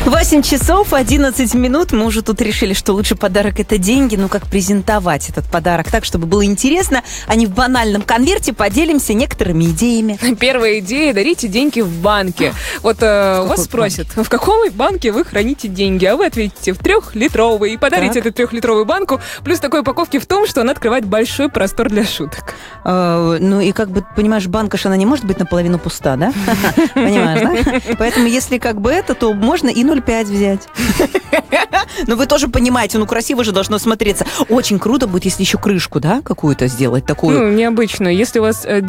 8 часов 11 минут. Мы уже тут решили, что лучший подарок – это деньги. Ну, как презентовать этот подарок так, чтобы было интересно, а не в банальном конверте. Поделимся некоторыми идеями. Первая идея – дарите деньги в банке. Вот вас спросят, в каком банке вы храните деньги? А вы ответите, в 3-литровый. И подарите эту 3-литровую банку. Плюс такой упаковки в том, что она открывает большой простор для шуток. Ну, и как бы, понимаешь, банка же она не может быть наполовину пуста, да? Понимаешь, да? Поэтому, если как бы это, то можно и 0,5 взять. Но вы тоже понимаете, ну, красиво же должно смотреться. Очень круто будет, если еще крышку, да, какую-то сделать такую. Ну, необычно. Если у вас